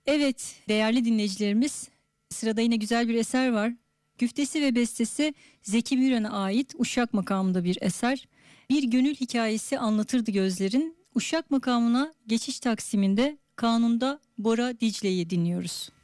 Evet değerli dinleyicilerimiz, sırada yine güzel bir eser var. Güftesi ve bestesi Zeki Müren'e ait Uşak makamında bir eser. Bir gönül hikayesi anlatırdı gözlerin. Uşak makamına geçiş taksiminde Kanun'da Bora Dicle'yi dinliyoruz.